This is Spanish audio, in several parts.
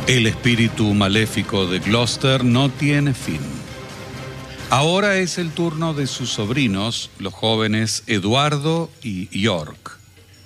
El espíritu maléfico de Gloucester no tiene fin. Ahora es el turno de sus sobrinos, los jóvenes Eduardo y York.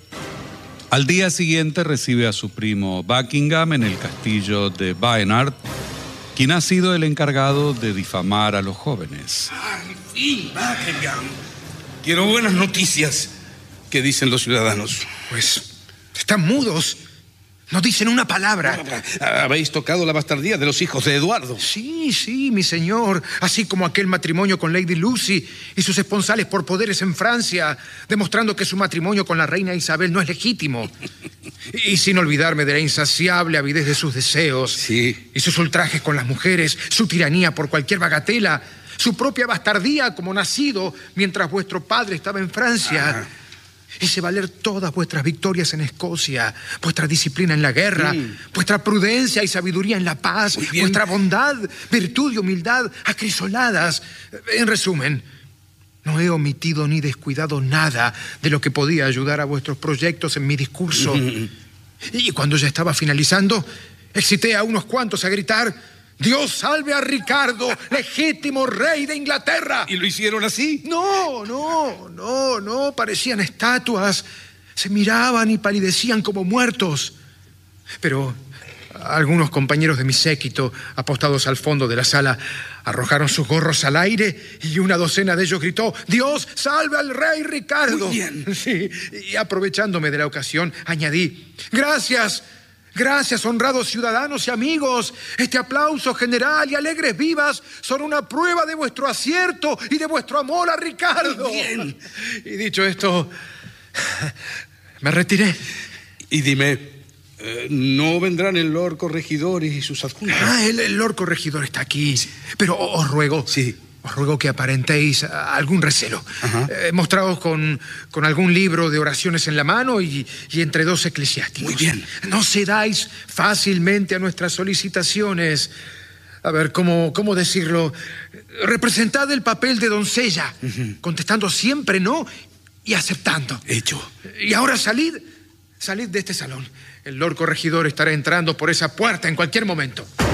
Al día siguiente recibe a su primo Buckingham en el castillo de Baynard, quien ha sido el encargado de difamar a los jóvenes. ¡Al fin, Buckingham! Quiero buenas noticias. ¿Qué dicen los ciudadanos? Pues están mudos. No dicen una palabra. Habéis tocado la bastardía de los hijos de Eduardo. Sí, mi señor. Así como aquel matrimonio con Lady Lucy y sus esponsales por poderes en Francia, demostrando que su matrimonio con la reina Isabel no es legítimo. Y sin olvidarme de la insaciable avidez de sus deseos. Sí. Y sus ultrajes con las mujeres, su tiranía por cualquier bagatela, su propia bastardía como nacido mientras vuestro padre estaba en Francia. Hice valer todas vuestras victorias en Escocia, vuestra disciplina en la guerra, vuestra prudencia y sabiduría en la paz, vuestra bondad, virtud y humildad acrisoladas. En resumen, no he omitido ni descuidado nada de lo que podía ayudar a vuestros proyectos en mi discurso. Y cuando ya estaba finalizando, excité a unos cuantos a gritar: ¡Dios salve a Ricardo, legítimo rey de Inglaterra! ¿Y lo hicieron así? No, parecían estatuas. Se miraban y palidecían como muertos. Pero algunos compañeros de mi séquito, apostados al fondo de la sala, arrojaron sus gorros al aire y una docena de ellos gritó: ¡Dios salve al rey Ricardo! Muy bien. Sí, y aprovechándome de la ocasión, añadí: Gracias, honrados ciudadanos y amigos. Este aplauso general y alegres vivas son una prueba de vuestro acierto y de vuestro amor a Ricardo. Bien. Y dicho esto, me retiré. Y dime, ¿no vendrán el Lord Corregidor y sus adjuntos? El Lord Corregidor está aquí. Sí. Pero os ruego... Sí. Os ruego que aparentéis algún recelo. Mostraos con algún libro de oraciones en la mano y entre dos eclesiásticos. Muy bien. No cedáis fácilmente a nuestras solicitaciones. A ver, ¿cómo decirlo? Representad el papel de doncella, contestando siempre no y aceptando. Hecho. Y ahora salid de este salón. El Lord Corregidor estará entrando por esa puerta en cualquier momento.